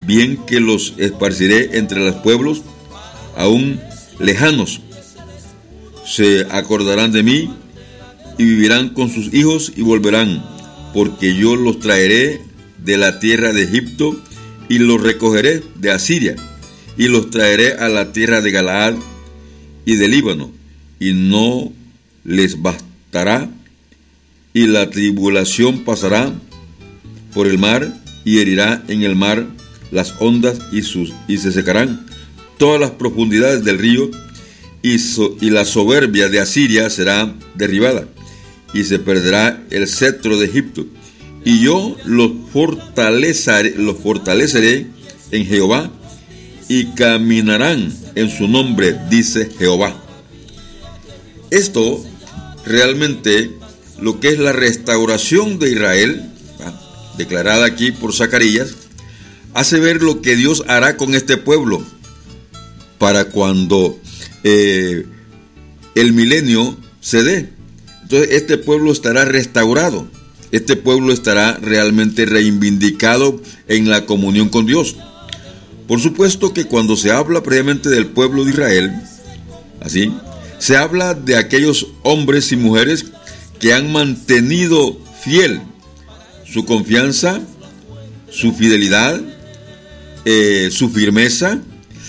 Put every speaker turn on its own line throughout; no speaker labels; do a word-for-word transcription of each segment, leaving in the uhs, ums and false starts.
bien que los esparciré entre los pueblos aún lejanos. Se acordarán de mí y vivirán con sus hijos y volverán, porque yo los traeré de la tierra de Egipto y los recogeré de Asiria y los traeré a la tierra de Galaad y de Líbano, y no les bastará, y la tribulación pasará por el mar y herirá en el mar las ondas y, sus, y se secarán todas las profundidades del río, y, so, y la soberbia de Asiria será derribada, y se perderá el cetro de Egipto, y yo los fortaleceré, los fortaleceré en Jehová, y caminarán en su nombre, dice Jehová. Esto realmente, lo que es la restauración de Israel, declarada aquí por Zacarías, hace ver lo que Dios hará con este pueblo para cuando eh, el milenio se dé. Entonces este pueblo estará restaurado, este pueblo estará realmente reivindicado en la comunión con Dios. Por supuesto que cuando se habla previamente del pueblo de Israel, así, se habla de aquellos hombres y mujeres que han mantenido fiel su confianza, su fidelidad, eh, su firmeza,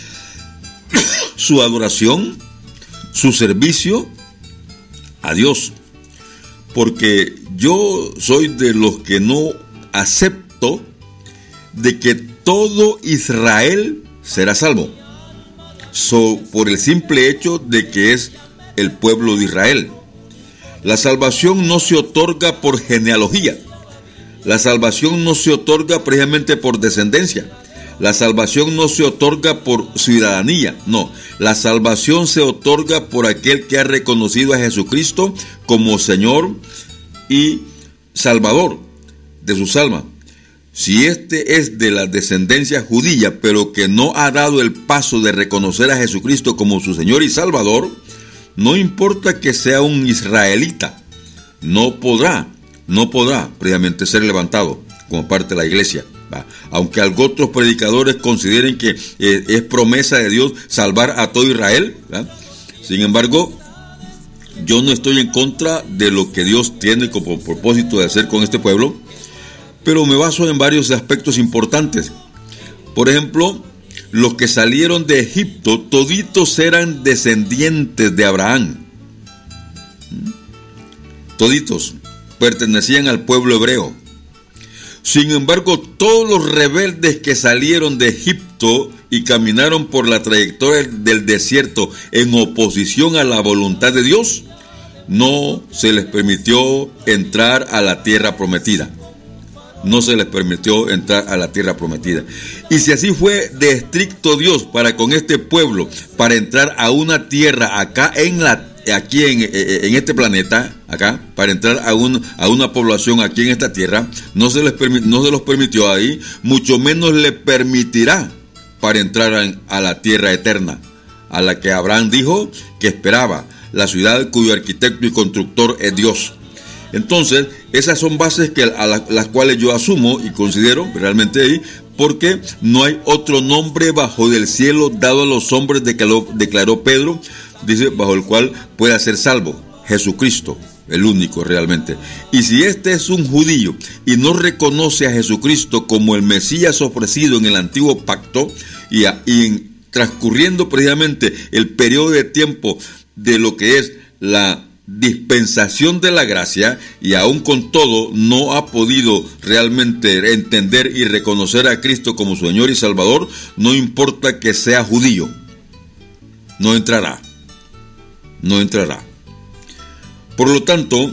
su adoración, su servicio a Dios. Porque yo soy de los que no acepto de que todo Israel será salvo, so, por el simple hecho de que es el pueblo de Israel. La salvación no se otorga por genealogía. La salvación no se otorga precisamente por descendencia. La salvación no se otorga por ciudadanía. No, la salvación se otorga por aquel que ha reconocido a Jesucristo como Señor y Salvador de sus almas. Si este es de la descendencia judía, pero que no ha dado el paso de reconocer a Jesucristo como su Señor y Salvador, no importa que sea un israelita, no podrá, no podrá previamente ser levantado como parte de la iglesia. ¿Va? Aunque otros predicadores consideren que eh, es promesa de Dios salvar a todo Israel, ¿va? Sin embargo, yo no estoy en contra de lo que Dios tiene como propósito de hacer con este pueblo, pero me baso en varios aspectos importantes. Por ejemplo, los que salieron de Egipto, toditos eran descendientes de Abraham. Toditos pertenecían al pueblo hebreo. Sin embargo, todos los rebeldes que salieron de Egipto y caminaron por la trayectoria del desierto en oposición a la voluntad de Dios, no se les permitió entrar a la tierra prometida. No se les permitió entrar a la tierra prometida. Y si así fue de estricto Dios para con este pueblo, para entrar a una tierra acá en la aquí en, en este planeta, acá, para entrar a, un, a una población aquí en esta tierra, no se les permi- no se los permitió ahí, mucho menos le permitirá para entrar a, a la tierra eterna, a la que Abraham dijo que esperaba, la ciudad cuyo arquitecto y constructor es Dios. Entonces, esas son bases que a la, las cuales yo asumo y considero realmente ahí, porque no hay otro nombre bajo del cielo dado a los hombres, declaró, declaró Pedro, dice, bajo el cual pueda ser salvo, Jesucristo, el único realmente. Y si este es un judío y no reconoce a Jesucristo como el Mesías ofrecido en el antiguo pacto, y, a, y en, transcurriendo precisamente el periodo de tiempo de lo que es la dispensación de la gracia, y aún con todo no ha podido realmente entender y reconocer a Cristo como su Señor y Salvador, no importa que sea judío, no entrará, no entrará. Por lo tanto,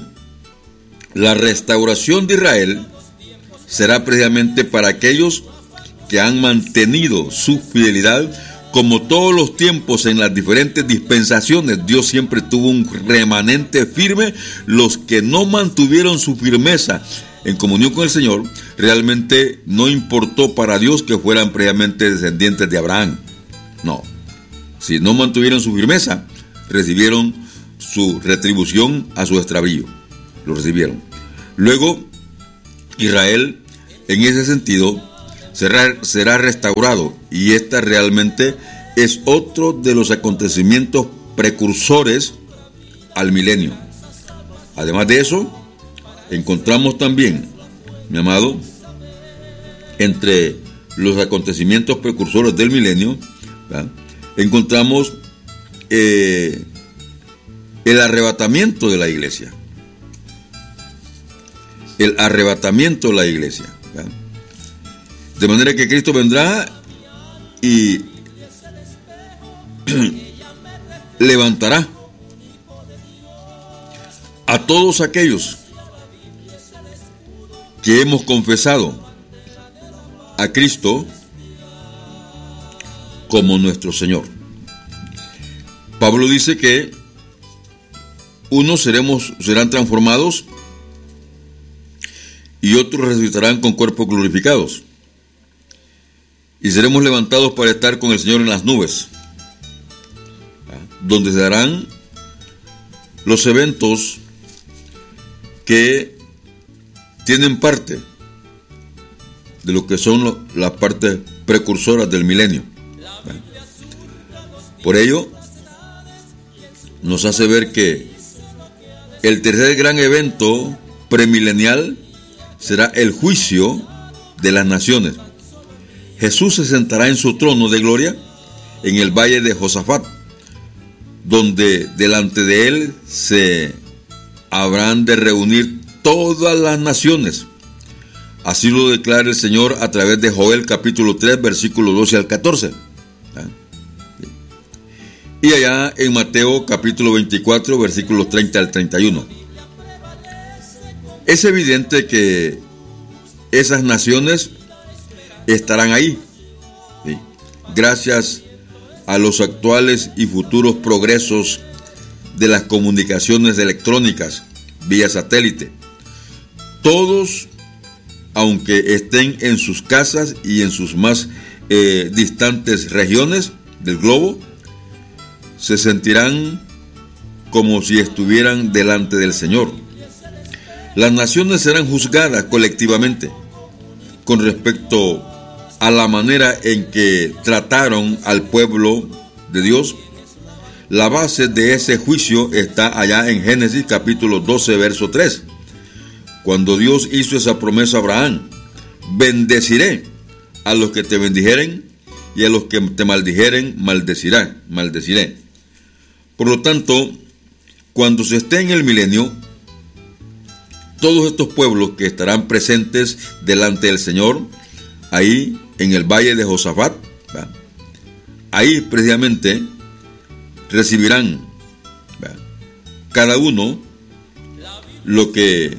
la restauración de Israel será precisamente para aquellos que han mantenido su fidelidad. Como todos los tiempos en las diferentes dispensaciones, Dios siempre tuvo un remanente firme. Los que no mantuvieron su firmeza en comunión con el Señor, realmente no importó para Dios que fueran previamente descendientes de Abraham. No. Si no mantuvieron su firmeza, recibieron su retribución a su extravío. Lo recibieron. Luego, Israel, en ese sentido, será, será restaurado, y esta realmente es otro de los acontecimientos precursores al milenio. Además de eso, encontramos también, mi amado, entre los acontecimientos precursores del milenio, ¿verdad?, encontramos eh, el arrebatamiento de la iglesia. El arrebatamiento de la iglesia, ¿verdad? De manera que Cristo vendrá y levantará a todos aquellos que hemos confesado a Cristo como nuestro Señor. Pablo dice que unos seremos, serán transformados y otros resucitarán con cuerpos glorificados, y seremos levantados para estar con el Señor en las nubes, donde se darán los eventos que tienen parte de lo que son las partes precursoras del milenio. Por ello, nos hace ver que el tercer gran evento premilenial será el juicio de las naciones. Jesús se sentará en su trono de gloria en el valle de Josafat, donde delante de él se habrán de reunir todas las naciones. Así lo declara el Señor a través de Joel capítulo tres, versículos doce al catorce. Y allá en Mateo capítulo veinticuatro, versículos treinta al treinta y uno. Es evidente que esas naciones estarán ahí, ¿sí?, gracias a los actuales y futuros progresos de las comunicaciones electrónicas vía satélite. Todos, aunque estén en sus casas y en sus más eh, distantes regiones del globo, se sentirán como si estuvieran delante del Señor. Las naciones serán juzgadas colectivamente con respecto a la manera en que trataron al pueblo de Dios. La base de ese juicio está allá en Génesis capítulo doce, verso tres. Cuando Dios hizo esa promesa a Abraham: bendeciré a los que te bendijeren y a los que te maldijeren maldeciré, maldeciré. Por lo tanto, cuando se esté en el milenio, todos estos pueblos que estarán presentes delante del Señor, ahí en el valle de Josafat, ¿verdad?, ahí precisamente recibirán, ¿verdad?, cada uno lo que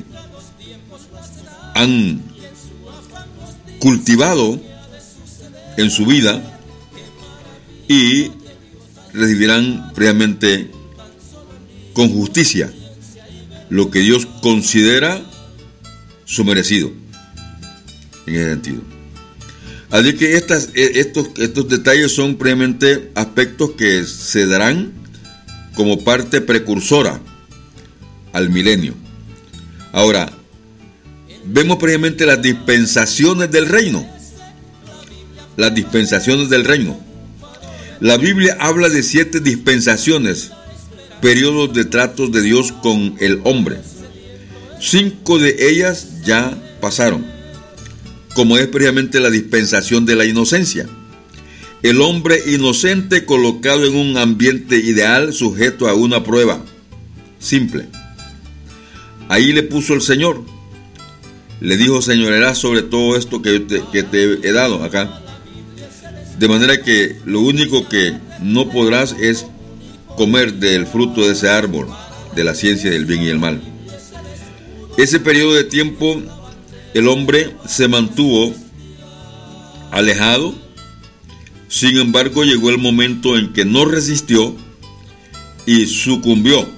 han cultivado en su vida, y recibirán previamente con justicia lo que Dios considera su merecido en ese sentido. Así que estas, estos, estos detalles son previamente aspectos que se darán como parte precursora al milenio. Ahora, vemos previamente las dispensaciones del reino. Las dispensaciones del reino. La Biblia habla de siete dispensaciones, periodos de tratos de Dios con el hombre. Cinco de ellas ya pasaron, como es precisamente la dispensación de la inocencia. El hombre inocente colocado en un ambiente ideal, sujeto a una prueba simple. Ahí le puso el Señor. Le dijo: señorearás sobre todo esto que te, que te he dado acá. De manera que lo único que no podrás es comer del fruto de ese árbol, de la ciencia del bien y el mal. Ese periodo de tiempo, el hombre se mantuvo alejado. Sin embargo, llegó el momento en que no resistió y sucumbió,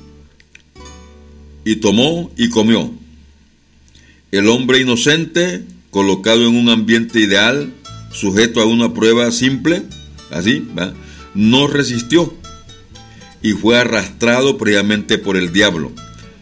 y tomó y comió. El hombre inocente, colocado en un ambiente ideal, sujeto a una prueba simple, así, ¿va?, no resistió y fue arrastrado previamente por el diablo,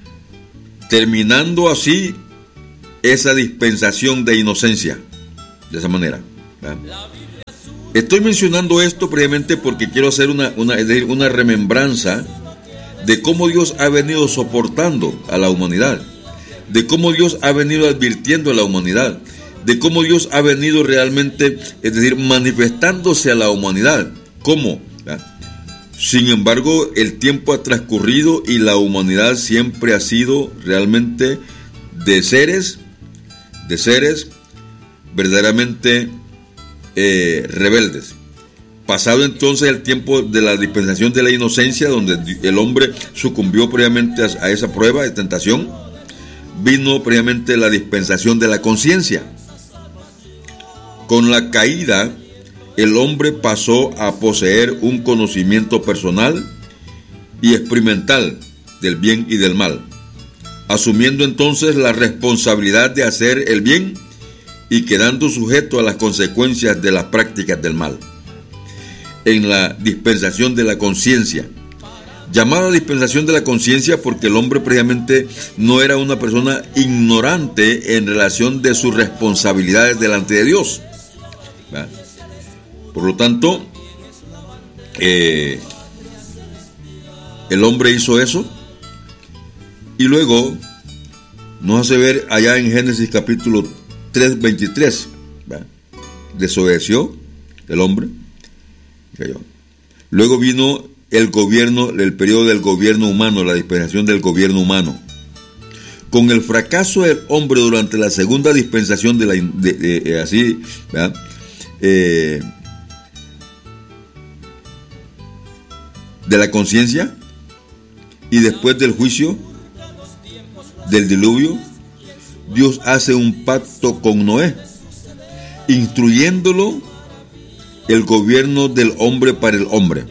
terminando así esa dispensación de inocencia. de esa manera, ¿verdad? Estoy mencionando esto previamente porque quiero hacer una, una, es decir, una remembranza de cómo Dios ha venido soportando a la humanidad, de cómo Dios ha venido advirtiendo a la humanidad, de cómo Dios ha venido realmente, es decir, manifestándose a la humanidad. ¿Cómo? ¿Verdad? Sin embargo, el tiempo ha transcurrido y la humanidad siempre ha sido realmente de seres, de seres verdaderamente eh, rebeldes. Pasado entonces el tiempo de la dispensación de la inocencia, donde el hombre sucumbió previamente a, a esa prueba de tentación, vino previamente la dispensación de la conciencia. Con la caída, el hombre pasó a poseer un conocimiento personal y experimental del bien y del mal, asumiendo entonces la responsabilidad de hacer el bien y quedando sujeto a las consecuencias de las prácticas del mal. En la dispensación de la conciencia, llamada dispensación de la conciencia porque el hombre previamente no era una persona ignorante en relación de sus responsabilidades delante de Dios, ¿verdad? Por lo tanto, eh, el hombre hizo eso y luego nos hace ver allá en Génesis capítulo tres, veintitrés, ¿verdad? Desobedeció el hombre, cayó. Luego vino el gobierno, el periodo del gobierno humano, la dispensación del gobierno humano. Con el fracaso del hombre durante la segunda dispensación de la, de, de, de, así, ¿verdad? Eh, de la conciencia y después del juicio del diluvio, Dios hace un pacto con Noé, instruyéndolo el gobierno del hombre para el hombre.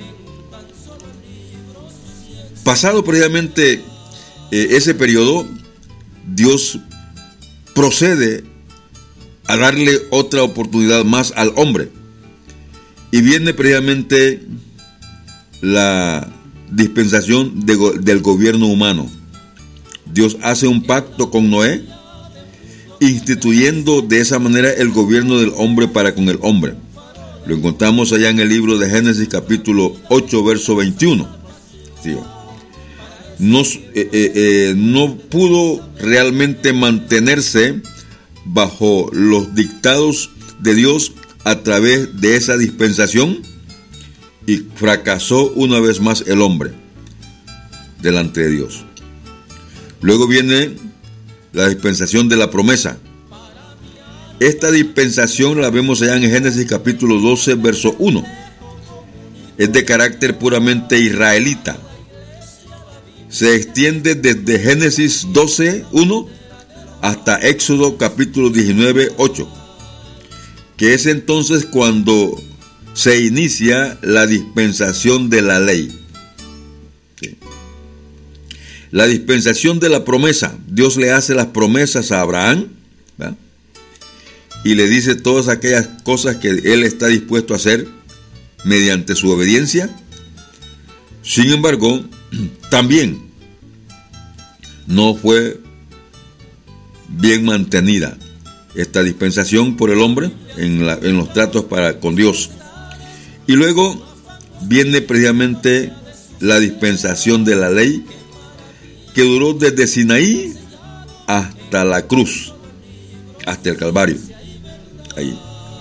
Pasado previamente eh, ese periodo, Dios procede a darle otra oportunidad más al hombre y viene previamente la dispensación de, del gobierno humano. Dios hace un pacto con Noé, instituyendo de esa manera el gobierno del hombre para con el hombre. Lo encontramos allá en el libro de Génesis capítulo ocho, verso veintiuno. ¿Sí? No, eh, eh, eh, no pudo realmente mantenerse bajo los dictados de Dios a través de esa dispensación y fracasó una vez más el hombre delante de Dios. Luego viene la dispensación de la promesa. Esta dispensación la vemos allá en Génesis capítulo doce, verso uno. Es de carácter puramente israelita. Se extiende desde Génesis doce, uno hasta Éxodo capítulo diecinueve, ocho, que es entonces cuando se inicia la dispensación de la ley. Sí. La dispensación de la promesa. Dios le hace las promesas a Abraham, ¿verdad? Y le dice todas aquellas cosas que él está dispuesto a hacer mediante su obediencia. Sin embargo, también no fue bien mantenida esta dispensación por el hombre en, la, en los tratos para con Dios. Y luego viene precisamente la dispensación de la ley, que duró desde Sinaí hasta la cruz, hasta el Calvario. Ahí.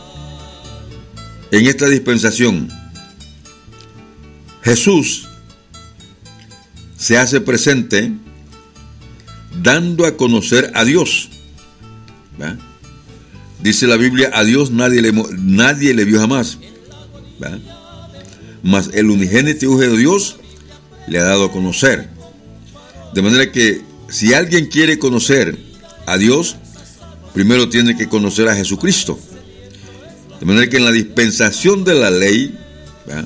En esta dispensación, Jesús se hace presente dando a conocer a Dios. ¿Va? Dice la Biblia, a Dios nadie le, nadie le vio jamás. ¿Va? Mas el unigénito Hijo de Dios le ha dado a conocer. De manera que si alguien quiere conocer a Dios, primero tiene que conocer a Jesucristo. De manera que en la dispensación de la ley, ¿verdad?,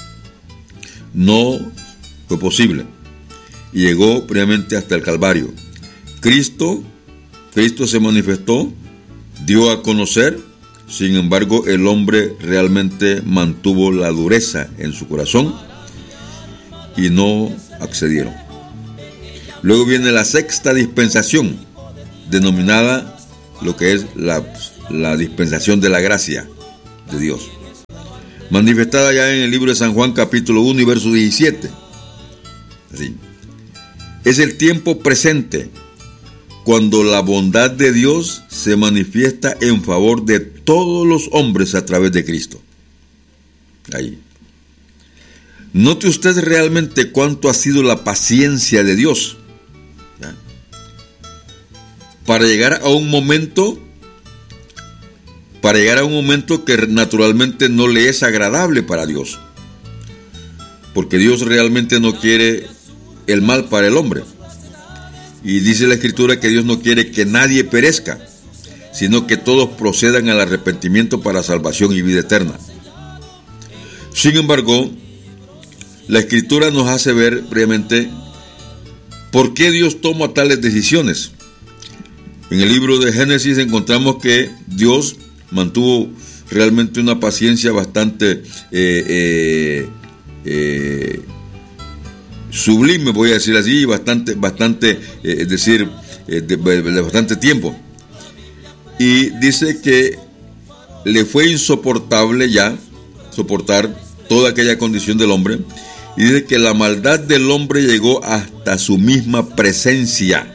no fue posible. Y llegó previamente hasta el Calvario. Cristo, Cristo se manifestó, dio a conocer, sin embargo el hombre realmente mantuvo la dureza en su corazón y no accedieron. Luego viene la sexta dispensación, denominada lo que es la la dispensación de la gracia de Dios, manifestada ya en el libro de San Juan capítulo uno y verso diecisiete. Así. Es el tiempo presente cuando la bondad de Dios se manifiesta en favor de todos los hombres a través de Cristo. Ahí. Note usted realmente cuánto ha sido la paciencia de Dios, ¿ya?, para llegar a un momento, para llegar a un momento que naturalmente no le es agradable para Dios, porque Dios realmente no quiere el mal para el hombre. Y dice la Escritura que Dios no quiere que nadie perezca, sino que todos procedan al arrepentimiento para salvación y vida eterna. Sin embargo, la Escritura nos hace ver brevemente por qué Dios toma tales decisiones. En el libro de Génesis encontramos que Dios mantuvo realmente una paciencia bastante eh, eh, eh, sublime, voy a decir así, bastante, bastante, eh, es decir, eh, de, de bastante tiempo. Y dice que le fue insoportable ya soportar toda aquella condición del hombre, y dice que la maldad del hombre llegó hasta su misma presencia.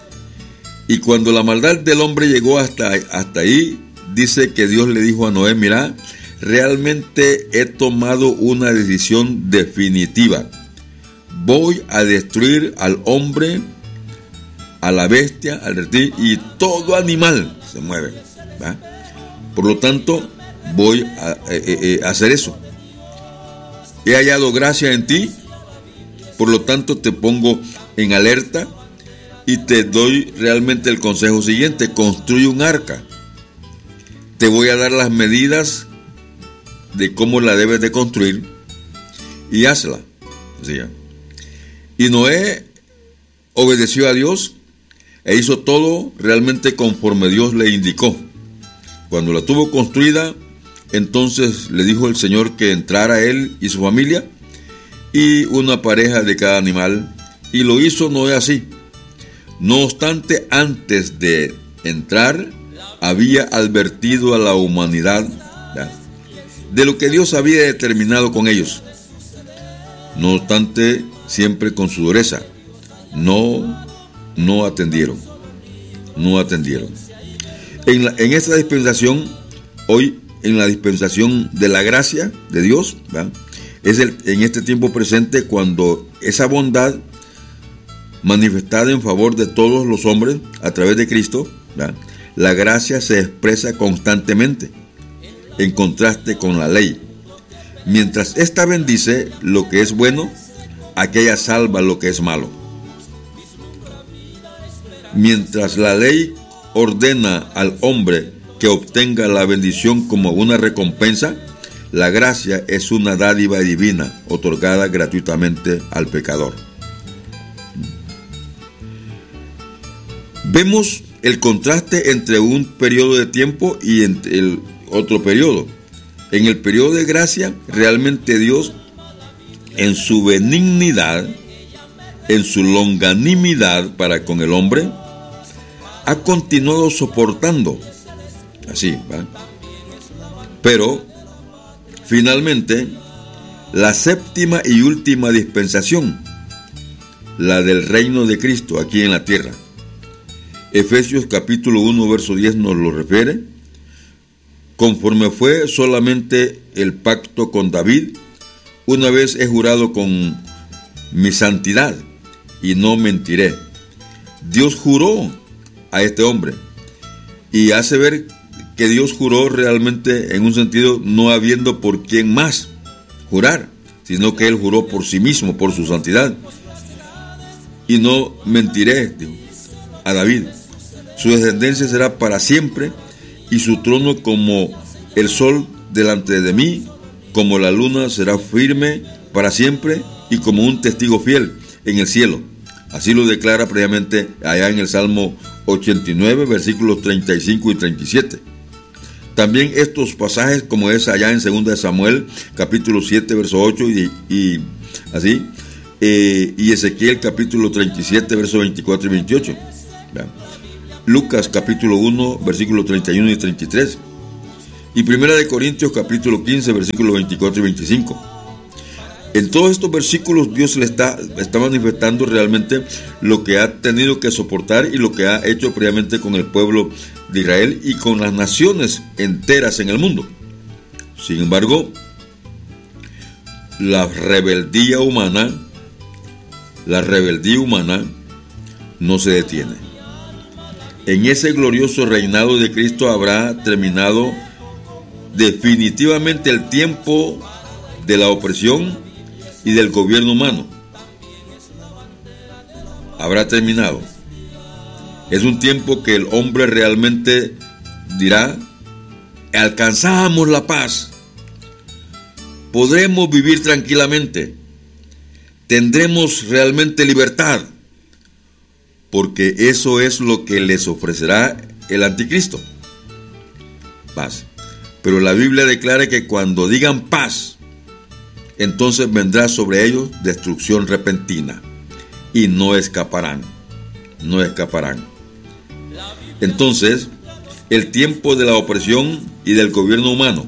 Y cuando la maldad del hombre llegó hasta, hasta ahí, dice que Dios le dijo a Noé: mira, realmente he tomado una decisión definitiva. Voy a destruir al hombre, a la bestia, al reptil y todo animal se mueve, ¿va? Por lo tanto, voy a, a, a, a hacer eso. He hallado gracia en ti, por lo tanto te pongo en alerta y te doy realmente el consejo siguiente: construye un arca. Te voy a dar las medidas de cómo la debes de construir y hazla. ¿Sí? Y Noé obedeció a Dios e hizo todo realmente conforme Dios le indicó. Cuando la tuvo construida, entonces le dijo el Señor que entrara él y su familia y una pareja de cada animal, y lo hizo Noé así. No obstante, antes de entrar, había advertido a la humanidad, ¿verdad?, de lo que Dios había determinado con ellos. No obstante, siempre con su dureza, no, no atendieron, no atendieron. En, la, en esta dispensación, hoy, en la dispensación de la gracia de Dios, ¿verdad?, es el, en este tiempo presente cuando esa bondad manifestada en favor de todos los hombres a través de Cristo, ¿verdad?, la gracia se expresa constantemente en contraste con la ley. Mientras ésta bendice lo que es bueno, aquella salva lo que es malo. Mientras la ley ordena al hombre que obtenga la bendición como una recompensa, la gracia es una dádiva divina otorgada gratuitamente al pecador. Vemos el contraste entre un periodo de tiempo y entre el otro periodo. En el periodo de gracia, realmente Dios, en su benignidad, en su longanimidad para con el hombre, ha continuado soportando. Así, ¿va? Pero, finalmente, la séptima y última dispensación, la del reino de Cristo aquí en la tierra. Efesios capítulo uno, verso diez nos lo refiere. Conforme fue solamente el pacto con David, una vez he jurado con mi santidad y no mentiré. Dios juró a este hombre y hace ver que Dios juró realmente en un sentido no habiendo por quién más jurar, sino que Él juró por sí mismo, por su santidad. Y no mentiré, dijo a David. Su descendencia será para siempre y su trono como el sol delante de mí, como la luna será firme para siempre y como un testigo fiel en el cielo. Así lo declara previamente allá en el Salmo ochenta y nueve, versículos treinta y cinco y treinta y siete. También estos pasajes, como es allá en segunda de Samuel, capítulo siete, verso ocho, y, y así, eh, y Ezequiel, capítulo treinta y siete, versos veinticuatro y veintiocho. ¿Vean? Lucas capítulo uno, versículos treinta y uno y treinta y tres. Y Primera de Corintios capítulo quince, versículos veinticuatro y veinticinco. En todos estos versículos Dios le está, está manifestando realmente lo que ha tenido que soportar y lo que ha hecho previamente con el pueblo de Israel y con las naciones enteras en el mundo. Sin embargo, la rebeldía humana, la rebeldía humana no se detiene. En ese glorioso reinado de Cristo habrá terminado definitivamente el tiempo de la opresión y del gobierno humano. Habrá terminado. Es un tiempo que el hombre realmente dirá: alcanzamos la paz, podremos vivir tranquilamente, tendremos realmente libertad, porque eso es lo que les ofrecerá el anticristo, paz. Pero la Biblia declara que cuando digan paz, entonces vendrá sobre ellos destrucción repentina y no escaparán, no escaparán. Entonces, el tiempo de la opresión y del gobierno humano,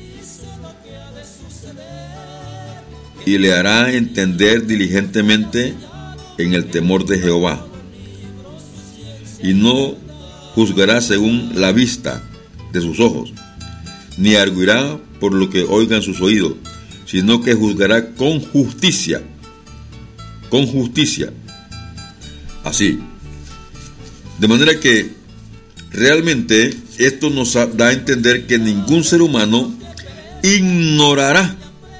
y le hará entender diligentemente en el temor de Jehová, y no juzgará según la vista de sus ojos, ni arguirá por lo que oigan sus oídos, sino que juzgará con justicia, con justicia, así. De manera que realmente esto nos da a entender que ningún ser humano ignorará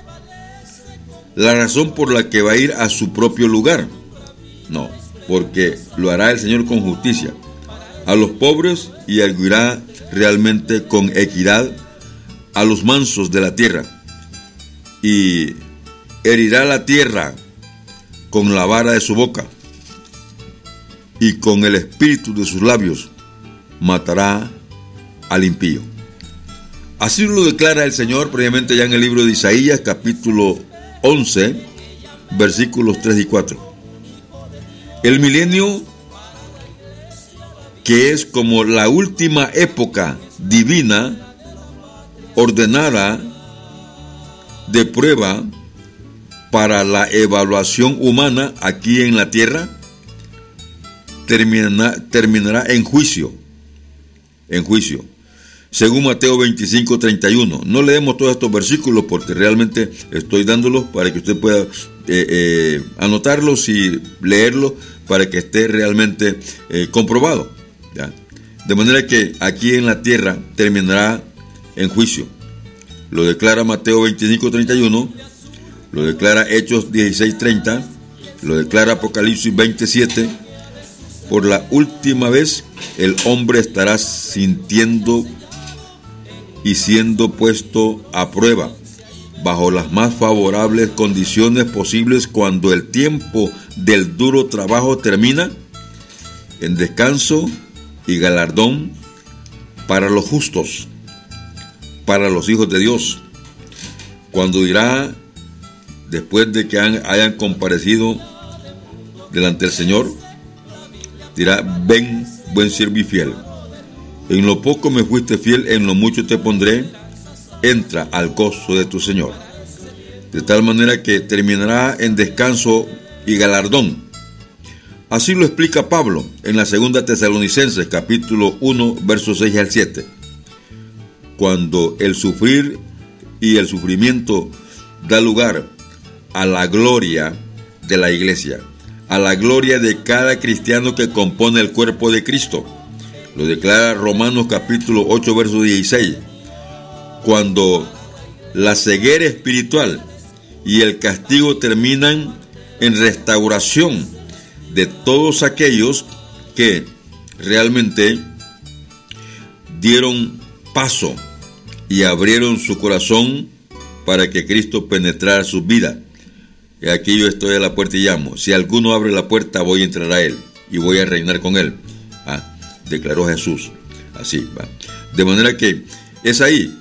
la razón por la que va a ir a su propio lugar. No, porque lo hará el Señor con justicia a los pobres y arguirá realmente con equidad a los mansos de la tierra, y herirá la tierra con la vara de su boca, y con el espíritu de sus labios matará al impío. Así lo declara el Señor previamente ya en el libro de Isaías capítulo once, versículos tres y cuatro. El milenio, que es como la última época divina ordenada de prueba para la evaluación humana aquí en la tierra, terminará, terminará en juicio, en juicio, según Mateo veinticinco, treinta y uno. No leemos todos estos versículos porque realmente estoy dándolos para que usted pueda eh, eh, anotarlos y leerlos para que esté realmente eh, comprobado, ¿ya? De manera que aquí en la tierra terminará en juicio. Lo declara Mateo veinticinco, treinta y uno, lo declara Hechos dieciséis, treinta, lo declara Apocalipsis veintisiete. Por la última vez el hombre estará sintiendo y siendo puesto a prueba bajo las más favorables condiciones posibles cuando el tiempo del duro trabajo termina en descanso y galardón para los justos, para los hijos de Dios, cuando dirá, después de que han, hayan comparecido delante del Señor, dirá: ven, buen siervo y fiel, en lo poco me fuiste fiel, en lo mucho te pondré, entra al gozo de tu Señor. De tal manera que terminará en descanso y galardón. Así lo explica Pablo en la segunda Tesalonicenses capítulo uno, versos seis al siete. Cuando el sufrir y el sufrimiento da lugar a la gloria de la iglesia, a la gloria de cada cristiano que compone el cuerpo de Cristo. Lo declara Romanos capítulo ocho, verso dieciséis. Cuando la ceguera espiritual y el castigo terminan en restauración de todos aquellos que realmente dieron paso y abrieron su corazón para que Cristo penetrara sus vidas. Y aquí yo estoy a la puerta y llamo. Si alguno abre la puerta, voy a entrar a él y voy a reinar con él. Ah, declaró Jesús. Así va. De manera que es ahí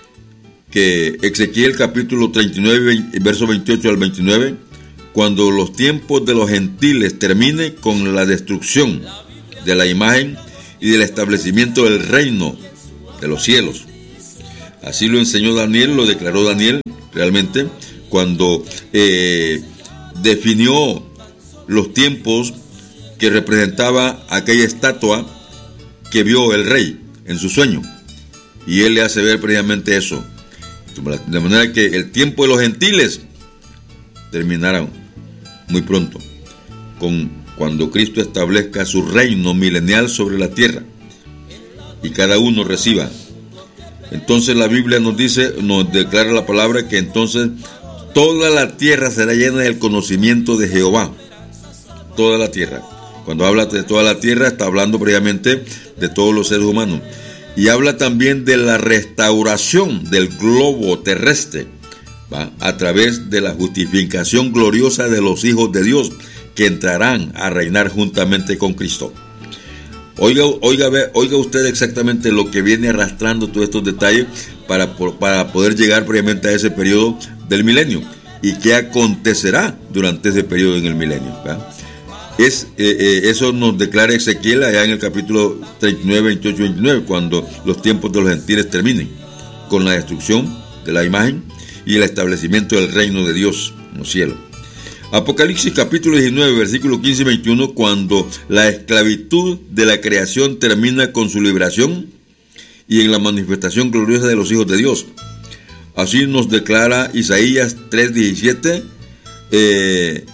que Ezequiel capítulo treinta y nueve, verso veintiocho al veintinueve, cuando los tiempos de los gentiles termine con la destrucción de la imagen y del establecimiento del reino de los cielos. Así lo enseñó Daniel, lo declaró Daniel realmente cuando eh, definió los tiempos que representaba aquella estatua que vio el rey en su sueño. Y él le hace ver previamente eso. De manera que el tiempo de los gentiles terminará muy pronto, con cuando Cristo establezca su reino milenial sobre la tierra y cada uno reciba. Entonces la Biblia nos dice, nos declara la palabra que entonces toda la tierra será llena del conocimiento de Jehová. Toda la tierra. Cuando habla de toda la tierra, está hablando previamente de todos los seres humanos. Y habla también de la restauración del globo terrestre, ¿va? A través de la justificación gloriosa de los hijos de Dios, que entrarán a reinar juntamente con Cristo. Oiga, oiga, oiga usted exactamente lo que viene arrastrando todos estos detalles para, para poder llegar previamente a ese periodo del milenio. Y qué acontecerá durante ese periodo en el milenio, ¿va? Es, eh, eh, eso nos declara Ezequiel allá en el capítulo treinta y nueve, veintiocho y veintinueve, cuando los tiempos de los gentiles terminen, con la destrucción de la imagen y el establecimiento del reino de Dios en los cielos. Apocalipsis capítulo diecinueve, versículo quince y veintiuno, cuando la esclavitud de la creación termina con su liberación y en la manifestación gloriosa de los hijos de Dios. Así nos declara Isaías tres diecisiete, eh,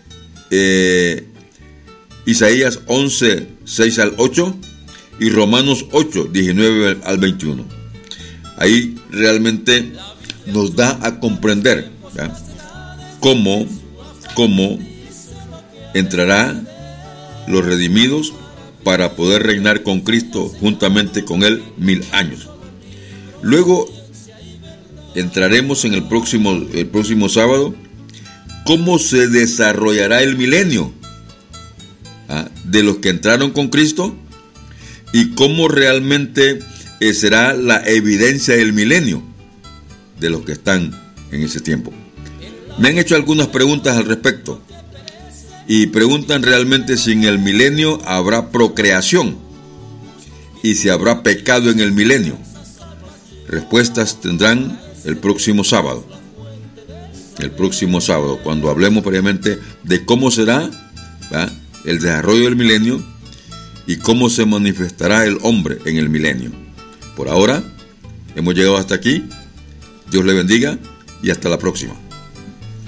eh, Isaías once, seis al ocho y Romanos ocho, diecinueve al veintiuno. Ahí realmente nos da a comprender, ¿ya?, cómo, cómo entrarán los redimidos para poder reinar con Cristo juntamente con Él mil años. Luego entraremos en el próximo, el próximo sábado, cómo se desarrollará el milenio, ¿ah?, de los que entraron con Cristo, y cómo realmente eh, será la evidencia del milenio de los que están en ese tiempo. Me han hecho algunas preguntas al respecto y preguntan realmente si en el milenio habrá procreación y si habrá pecado en el milenio. Respuestas tendrán el próximo sábado. El próximo sábado, cuando hablemos previamente de cómo será, ¿va?, el desarrollo del milenio y cómo se manifestará el hombre en el milenio. Por ahora, hemos llegado hasta aquí. Dios le bendiga y hasta la próxima.